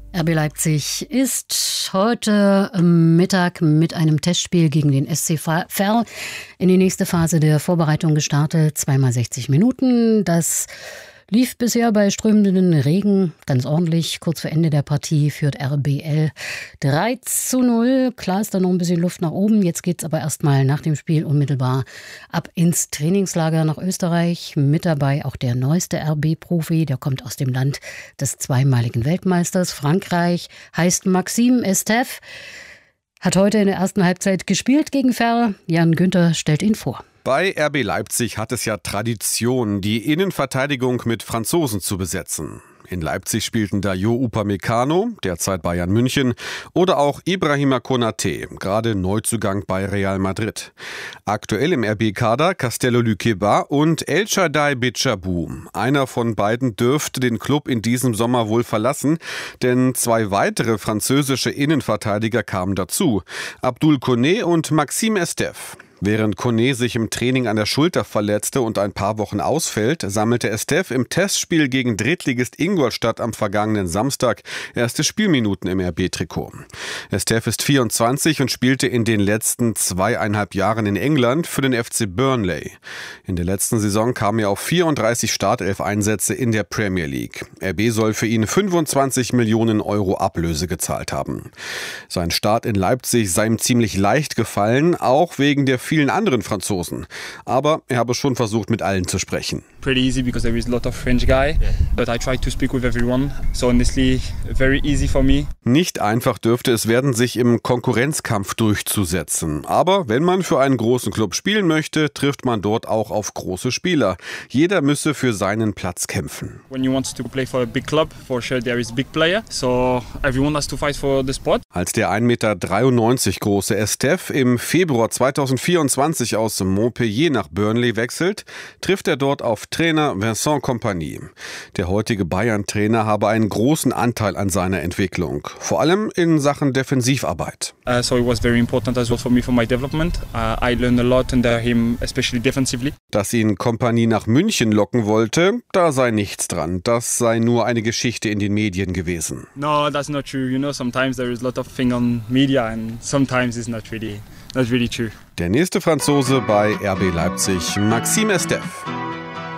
RB Leipzig ist heute Mittag mit einem Testspiel gegen den SC Verl in die nächste Phase der Vorbereitung gestartet. 2x60 Minuten. Das lief bisher bei strömenden Regen ganz ordentlich. Kurz vor Ende der Partie führt RBL 3:0. Klar ist da noch ein bisschen Luft nach oben. Jetzt geht's aber erstmal nach dem Spiel unmittelbar ab ins Trainingslager nach Österreich. Mit dabei auch der neueste RB-Profi. Der kommt aus dem Land des zweimaligen Weltmeisters Frankreich. Heißt Maxime Estève. Hat heute in der ersten Halbzeit gespielt gegen Verl. Jan Günther stellt ihn vor. Bei RB Leipzig hat es ja Tradition, die Innenverteidigung mit Franzosen zu besetzen. In Leipzig spielten da Jo Upamecano, derzeit Bayern München, oder auch Ibrahima Konaté, gerade Neuzugang bei Real Madrid. Aktuell im RB-Kader Castello Luqueba und El Shaddai Bichabou. Einer von beiden dürfte den Club in diesem Sommer wohl verlassen, denn zwei weitere französische Innenverteidiger kamen dazu: Abdul Koné und Maxime Estève. Während Koné sich im Training an der Schulter verletzte und ein paar Wochen ausfällt, sammelte Estève im Testspiel gegen Drittligist Ingolstadt am vergangenen Samstag erste Spielminuten im RB-Trikot. Estève ist 24 und spielte in den letzten 2,5 Jahren in England für den FC Burnley. In der letzten Saison kam er auf 34 Startelf-Einsätze in der Premier League. RB soll für ihn 25 Millionen Euro Ablöse gezahlt haben. Sein Start in Leipzig sei ihm ziemlich leicht gefallen, auch wegen der vielen anderen Franzosen. Aber er habe schon versucht, mit allen zu sprechen. Pretty easy because there is a lot of French guy, but I try to speak with everyone. So honestly, very easy for me. Nicht einfach dürfte es werden, sich im Konkurrenzkampf durchzusetzen. Aber wenn man für einen großen Club spielen möchte, trifft man dort auch auf große Spieler. Jeder müsse für seinen Platz kämpfen. When you want to play for a big club, for sure there is big player. So everyone has to fight for the spot. Als der 1,93 Meter große Estève im Februar 2024 aus Montpellier nach Burnley wechselt, trifft er dort auf Trainer Vincent Kompany. Der heutige Bayern-Trainer habe einen großen Anteil an seiner Entwicklung, vor allem in Sachen Defensivarbeit. So it was very important as well for me for my development. I learned a lot under him, especially defensively. Dass ihn Kompany nach München locken wollte, da sei nichts dran. Das sei nur eine Geschichte in den Medien gewesen. No, that's not true. You know, sometimes there is a lot of thing on media and sometimes it's not really true. Der nächste Franzose bei RB Leipzig, Maxime Estève.